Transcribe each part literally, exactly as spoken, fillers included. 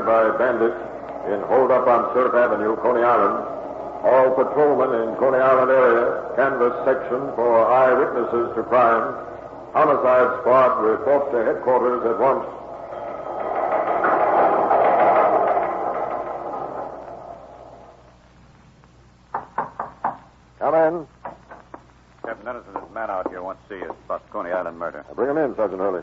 captured by bandits in holdup on Surf Avenue, Coney Island. All patrolmen in Coney Island area canvass section for eyewitnesses to crime. Homicide squad report to headquarters at once. Come in. Captain Dennison's man out here wants to see you about the Coney Island murder. Now bring him in, Sergeant Hurley.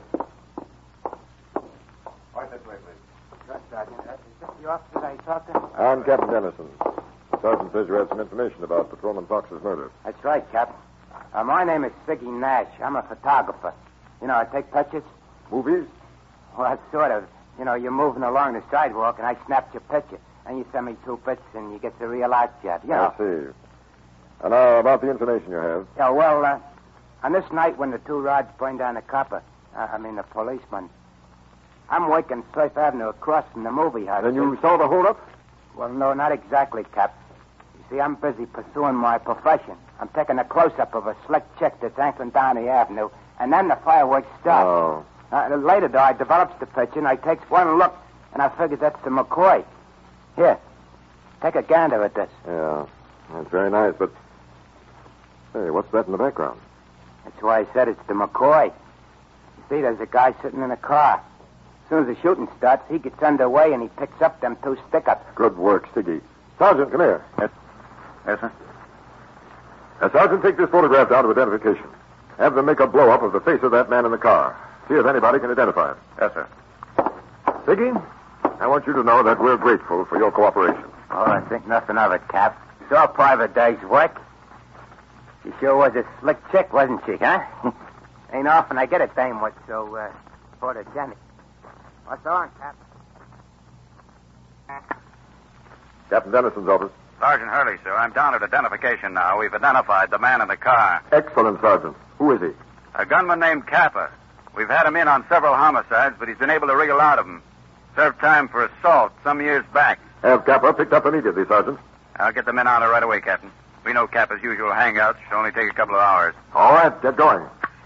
Right this way, please. Good, Sergeant. Uh, is this the officer I talked to? I'm Captain Dennison. Sergeant says you had some information about Patrolman Fox's murder. That's right, Cap. Uh, my name is Siggy Nash. I'm a photographer. You know, I take pictures. Movies? Well, sort of. You know, you're moving along the sidewalk, and I snapped your picture. And you send me two bits, and you get the real art job. You know. I see. And now, about the information you have. Yeah, well, uh, on this night when the two rods burned down the copper, uh, I mean the policeman, I'm working Surf Avenue across from the movie house. Then you saw the holdup? Well, no, not exactly, Cap. You see, I'm busy pursuing my profession. I'm taking a close-up of a slick chick that's anchoring down the avenue, and then the fireworks start. Oh. Uh, later, though, I develops the picture, and I takes one look, and I figures that's the McCoy. Here, take a gander at this. Yeah, that's very nice, but... Hey, what's that in the background? That's why I said it's the McCoy. You see, there's a guy sitting in a car. As soon as the shooting starts, he gets underway, and he picks up them two stick-ups. Good work, Stiggy. Sergeant, come here. Yes, yes sir. Now, Sergeant, take this photograph down to identification. Have them make a blow-up of the face of that man in the car. See if anybody can identify it. Yes, sir. Stiggy, I want you to know that we're grateful for your cooperation. Oh, I think nothing of it, Cap. It's all private day's work. She sure was a slick chick, wasn't she, huh? Ain't often I get a dame what's so, uh, photogenic. What's on, Cap? Captain Dennison's office. Sergeant Hurley, sir. I'm down at identification now. We've identified the man in the car. Excellent, Sergeant. Who is he? A gunman named Kappa. We've had him in on several homicides, but he's been able to wriggle out of them. Served time for assault some years back. Have Kappa picked up immediately, Sergeant. I'll get the men on it right away, Captain. We know Kappa's usual hangouts. Should only take a couple of hours. All right, get going.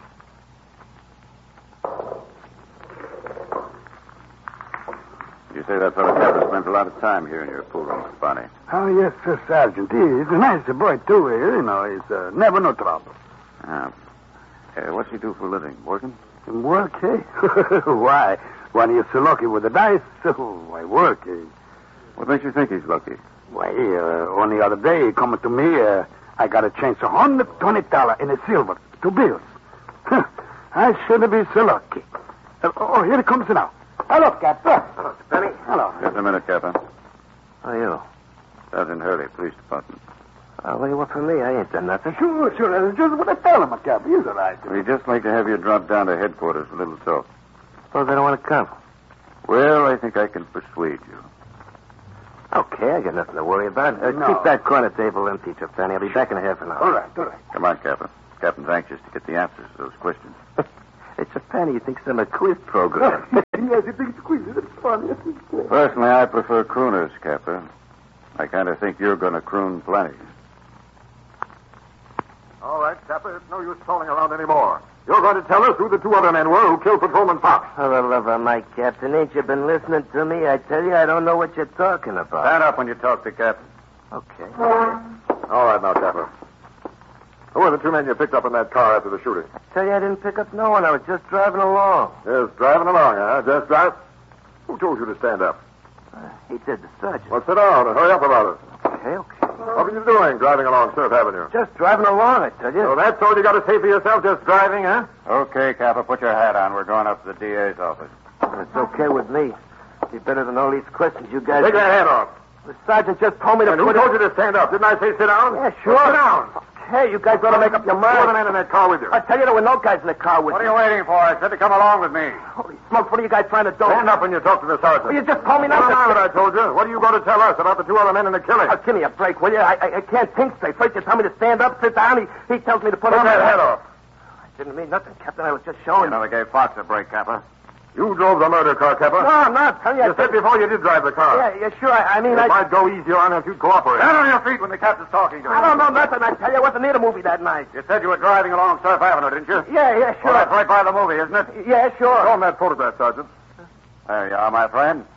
You say that fellow Kappa spends a lot of time here in your pool room, Miss Bonnie. Oh, yes, sir, Sergeant. He, he's a nice boy, too. You know, he's uh, never no trouble. Ah. Uh, what's he do for a living? Working? Work, eh? Why? When you're so lucky with the dice, oh, why work, eh? What makes you think he's lucky? Why, uh, only other day, he come to me, uh, I got a chance of one hundred twenty dollars in a silver, two bills. I shouldn't be so lucky. Uh, oh, here it comes now. Hello, Cap. Hello, Penny. Hello. Just a minute, Kappa. How are you? Sergeant Hurley, Police Department. Uh, what do you want from me? I ain't done nothing. Sure, sure. That's just what I tell him, Cap. He's all right. We'd just like to have you drop down to headquarters for a little talk. Suppose I don't want to come. Well, I think I can persuade you. Okay, I got nothing to worry about. Uh, No. Keep that corner table empty, Trapani. I'll be back in a half an hour. All right, all right. Come on, Kappa. Captain's anxious to get the answers to those questions. It's a penny. He thinks I'm a quiz program. Yes, he thinks quiz. It's funny. Personally, I prefer crooners, Kappa. I kind of think you're going to croon plenty. All right, Kappa, it's no use stalling around anymore. You're going to tell us who the two other men were who killed Patrolman Fox. For the love of my Captain, ain't you been listening to me? I tell you, I don't know what you're talking about. Stand up when you talk to Captain. Okay. All right, now, Kappa. Who are the two men you picked up in that car after the shooting? Tell you, I didn't pick up no one. I was just driving along. Just driving along, huh? Just drive? Who told you to stand up? Uh, he did, the sergeant. Well, sit down and hurry up about it. Okay, okay. What were you doing driving along Surf Avenue? Just driving along, I tell you. So that's all you got to say for yourself, just driving, huh? Okay, Kappa, put your hat on. We're going up to the D A's office. It's okay with me. Be better than all these questions you guys... Take your hat off. The sergeant just told me to And who put told it... you to stand up? Didn't I say sit down? Yeah, sure. Well, sit down. Hey, you guys ought to make up your Who are the mind. men in that car with you? I tell you, there were no guys in the car with What me. are you waiting for? I said to come along with me. Holy smokes, what are you guys trying to do? Stand up when you talk to the sergeant. Well, you just told me not Never to... mind what I told you. What are you going to tell us about the two other men in the killing? Oh, give me a break, will you? I, I, I can't think straight. First you tell me to stand up, sit down. He, he tells me to put Put on that my head off. I didn't mean nothing, Captain. I was just You showing know, we gave Fox a break, Kappa. You drove the murder car, Kappa. No, I'm not telling you. You I said before you did drive the car. Yeah, yeah, sure. I, I mean, It I... might go easier on you if you'd cooperate. Stand on your feet when the captain's talking to you. I don't know nothing. I tell you, I wasn't near the movie that night. You said you were driving along Surf Avenue, didn't you? Yeah, yeah, sure. Well, that's right by the movie, isn't it? Yeah, sure. Show him that photograph, Sergeant. There you are, my friend.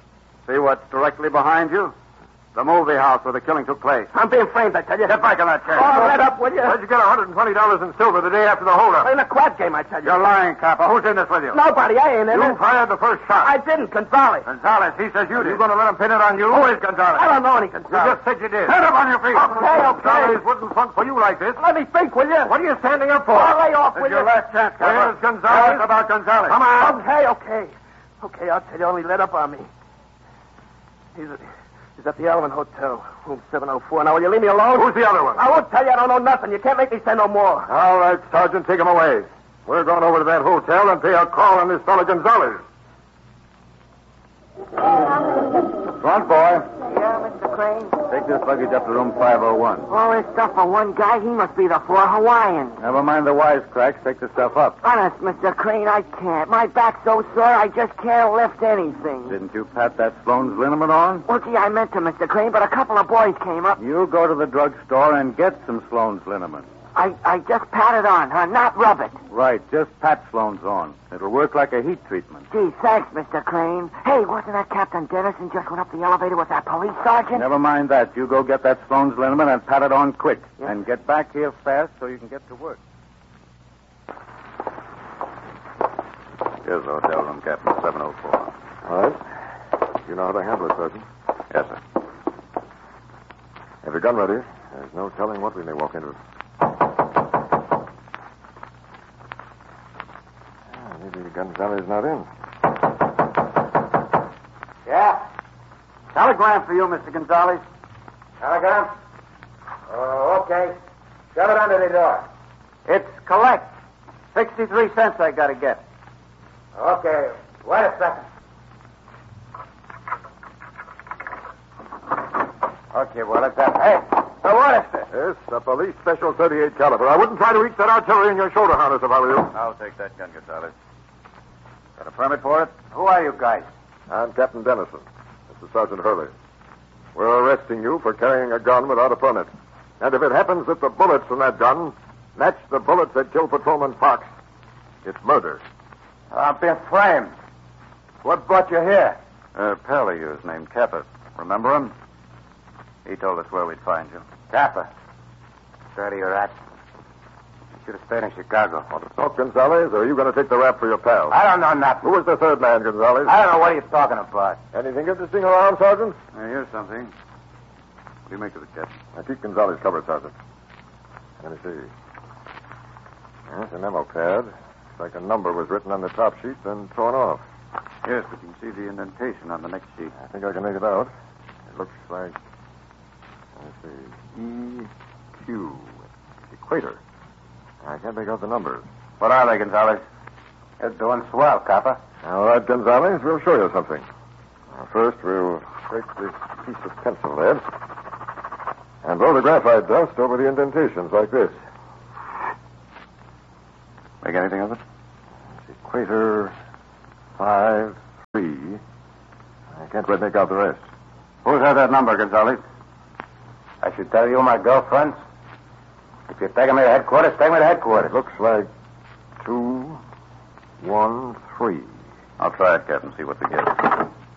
See what's directly behind you? The movie house where the killing took place. I'm being framed, I tell you. Get back on that chair. Oh, let up, will you? Where'd you get one hundred twenty dollars in silver the day after the holdup? In a quad game, I tell you. You're lying, Copper. Who's in this with you? Nobody, I ain't in You it. fired the first shot. I didn't, Gonzalez. Gonzalez, he says you Are did. you going to let him pin it on you? Who is Gonzalez? I don't know any You Gonzalez. just said you did. Stand up on your feet. Okay, okay. Gonzalez wouldn't front for you like this. Let me think, will you? What are you standing up for? Oh, lay off, This will is your you? last chance, Copper. Where's Gonzalez? Tell us about Gonzalez. Come on. Okay, okay. Okay, I'll tell you, only let up on me. He's at, he's at the Alvin Hotel, room seven oh four. Now, will you leave me alone? Who's the other one? I won't tell you, I don't know nothing. You can't make me say no more. All right, Sergeant, take him away. We're going over to that hotel and pay a call on this fellow Gonzalez. Front, boy. Yeah, Mister Crane? Take this luggage up to room five oh one. All this stuff for one guy, he must be the four Hawaiian. Never mind the wisecracks. Take the stuff up. Honest, Mister Crane, I can't. My back's so sore, I just can't lift anything. Didn't you pat that Sloan's liniment on? Well, gee, I meant to, Mister Crane, but a couple of boys came up. You go to the drugstore and get some Sloan's liniment. I, I just pat it on, huh? Not rub it. Right, just pat Sloan's on. It'll work like a heat treatment. Gee, thanks, Mister Crane. Hey, wasn't that Captain Dennison just went up the elevator with that police sergeant? Never mind that. You go get that Sloan's liniment and pat it on quick. Yeah. And get back here fast so you can get to work. Here's the hotel room, Captain, seven oh four. All right. You know how to handle it, Sergeant. Yes, sir. Have your gun ready. There's no telling what we may walk into. Ah, maybe Gonzalez not in. Yeah? Telegram for you, Mister Gonzalez. Telegram? Oh, okay. Shove it under the door. It's collect. Sixty-three cents I gotta get. Okay. Wait a second. Okay, well, let's have... Hey, so what is this? Yes, a police special thirty-eight caliber. I wouldn't try to reach that artillery in your shoulder harness if I were you. I'll take that gun, Gonzalez. Got a permit for it? Who are you guys? I'm Captain Dennison. This is Sergeant Hurley. We're arresting you for carrying a gun without a permit. And if it happens that the bullets from that gun match the bullets that killed Patrolman Fox, it's murder. I've been framed. What brought you here? A pal of yours named Kappa. Remember him? He told us where we'd find you. Kappa. Dirty rat. You should have stayed in Chicago. Want to talk, Gonzalez, or are you going to take the rap for your pal? I don't know nothing. Who was the third man, Gonzalez? I don't know what he's talking about. Anything interesting around, Sergeant? Uh, here's something. What do you make of it, Captain? Now, keep Gonzalez covered, Sergeant. Let me see. Yes, a memo pad. Looks like a number was written on the top sheet, then torn off. Yes, but you can see the indentation on the next sheet. I think I can make it out. It looks like... Let's see. E Q. Equator. I can't make out the numbers. What are they, Gonzalez? You're doing swell, Kappa. All right, Gonzalez, we'll show you something. Now, first, we'll break this piece of pencil lead and blow the graphite dust over the indentations like this. Make anything of it? It's equator five three. I can't quite make out the rest. Who's had that number, Gonzalez? I should tell you, my girlfriends. If you're taking me to headquarters, take me to headquarters. It looks like two, one, three. I'll try it, Captain, see what we get.